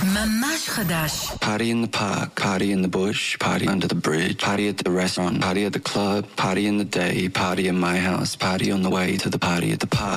ממש חדש. Party in the park, party in the bush, party under the bridge, party at the restaurant, party at the club, party in the day, party in my house, party on the way to the party at the park.